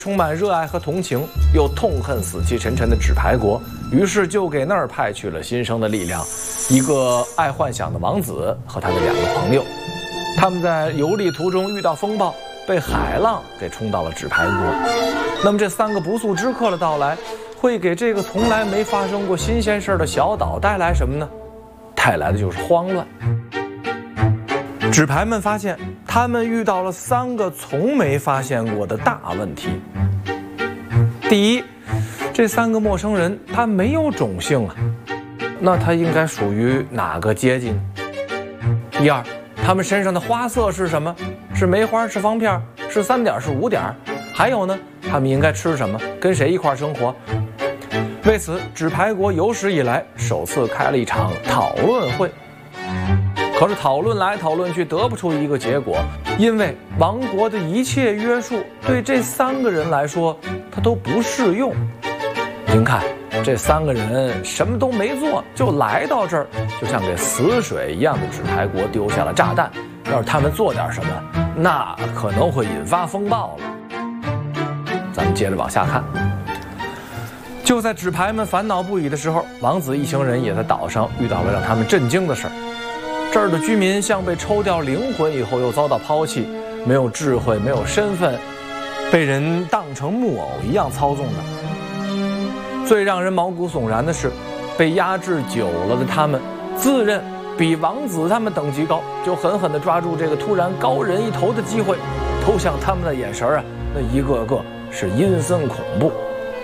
充满热爱和同情，又痛恨死气沉沉的纸牌国，于是就给那儿派去了新生的力量，一个爱幻想的王子和他的2个朋友。他们在游历途中遇到风暴，被海浪给冲到了纸牌国。那么这3个不速之客的到来，会给这个从来没发生过新鲜事的小岛带来什么呢？带来的就是慌乱。纸牌们发现，他们遇到了3个从没发现过的大问题。第一，这3个陌生人他没有种姓啊，那他应该属于哪个阶级呢？第二，他们身上的花色是什么？是梅花，是方片，是3点，是5点？还有呢，他们应该吃什么？跟谁一块生活？为此，纸牌国有史以来首次开了一场讨论会。可是讨论来讨论去得不出一个结果，因为王国的一切约束对这3个人来说，它都不适用。您看，这3个人什么都没做，就来到这儿，就像给死水一样的纸牌国丢下了炸弹。要是他们做点什么，那可能会引发风暴了。咱们接着往下看。就在纸牌们烦恼不已的时候，王子一行人也在岛上遇到了让他们震惊的事儿。这儿的居民像被抽掉灵魂以后又遭到抛弃，没有智慧，没有身份，被人当成木偶一样操纵的。最让人毛骨悚然的是，被压制久了的他们自认比王子他们等级高，就狠狠地抓住这个突然高人一头的机会，投向他们的眼神啊，那一个个是阴森恐怖。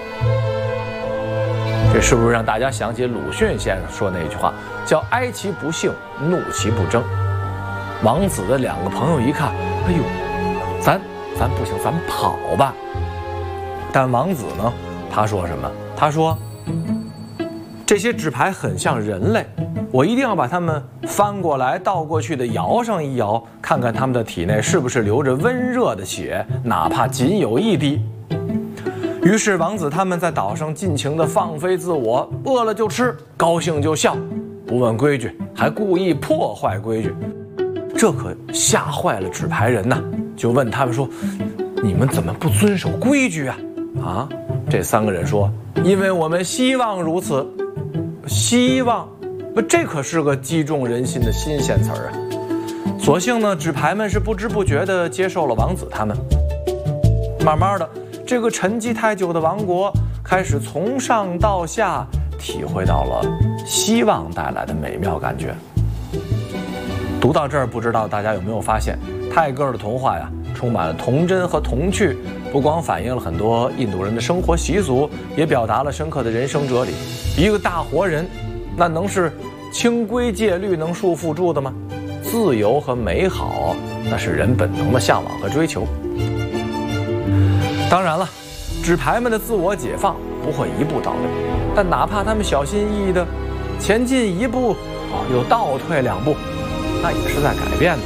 这是不是让大家想起鲁迅先生说那句话，叫哀其不幸，怒其不争。王子的2个朋友一看，哎呦，咱不行，咱跑吧。但王子呢，他说什么？他说，这些纸牌很像人类，我一定要把它们翻过来倒过去的摇上一摇，看看他们的体内是不是流着温热的血，哪怕仅有1滴。于是王子他们在岛上尽情地放飞自我，饿了就吃，高兴就笑，不问规矩，还故意破坏规矩。这可吓坏了纸牌人呐，就问他们说，你们怎么不遵守规矩啊？啊，这3个人说，因为我们希望如此。希望，这可是个击中人心的新鲜词儿啊。所幸呢，纸牌们是不知不觉地接受了王子他们。慢慢的，这个沉寂太久的王国开始从上到下体会到了希望带来的美妙感觉。读到这儿，不知道大家有没有发现，泰戈尔的童话呀，充满了童真和童趣，不光反映了很多印度人的生活习俗，也表达了深刻的人生哲理。一个大活人，那能是清规戒律能束缚住的吗？自由和美好，那是人本能的向往和追求。当然了，纸牌们的自我解放不会一步到位，但哪怕他们小心翼翼的前进1步，又倒退2步，那也是在改变的。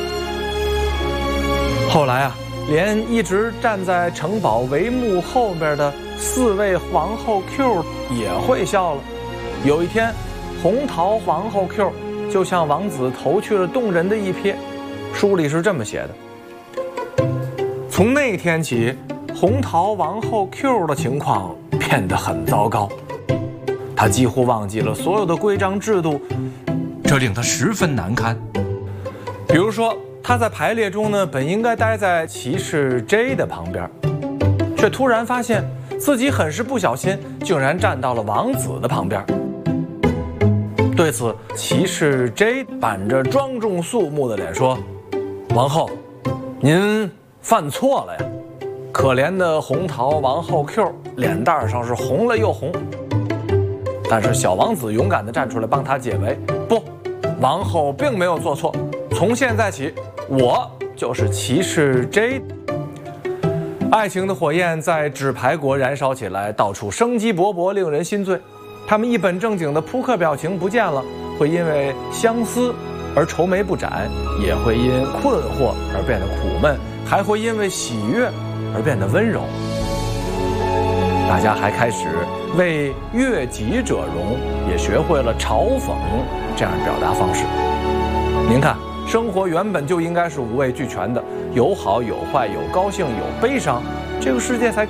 后来啊，连一直站在城堡帷幕后边的4位皇后 Q 也会笑了。有一天，红桃皇后 Q 就向王子投去了动人的一瞥。书里是这么写的：从那天起，红桃王后 Q 的情况变得很糟糕，她几乎忘记了所有的规章制度，这令她十分难堪。比如说，她在排列中呢，本应该待在骑士 J 的旁边，却突然发现自己很是不小心，竟然站到了王子的旁边。对此，骑士 J 板着庄重肃穆的脸说：“王后，您犯错了呀。”可怜的红桃王后 Q 脸蛋上是红了又红，但是小王子勇敢地站出来帮他解围。不，王后并没有做错，从现在起，我就是骑士 J。爱情的火焰在纸牌国燃烧起来，到处生机勃勃，令人心醉。他们一本正经的扑克表情不见了，会因为相思而愁眉不展，也会因困惑而变得苦闷，还会因为喜悦而变得温柔。大家还开始为悦己者容，也学会了嘲讽这样的表达方式。您看，生活原本就应该是五味俱全的，有好有坏，有高兴有悲伤，这个世界才